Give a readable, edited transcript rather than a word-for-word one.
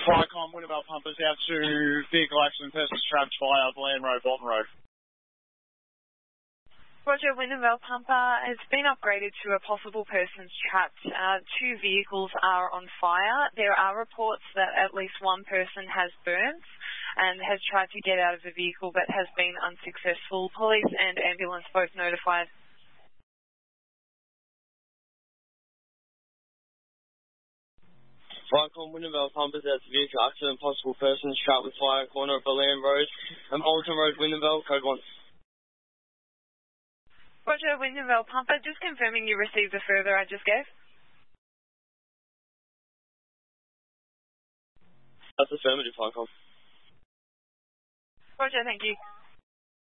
Flycom, Winterbell Pumpers out to vehicle accident, persons trapped via Bland Road, Bolton Road. Roger, Winterbell Pumper has been upgraded to a possible persons trapped. 2 vehicles are on fire. There are reports that at least one person has burns and has tried to get out of the vehicle but has been unsuccessful. Police and ambulance both notified. Flycom, Winterbell Pumpers out to vehicle accident, possible persons trapped with fire, corner of Belen Road and Bolton Road, Winterbell, code 1. Roger, Winterbell Pumper, just confirming you received the further I just gave. That's affirmative, Flycom. Roger, thank you.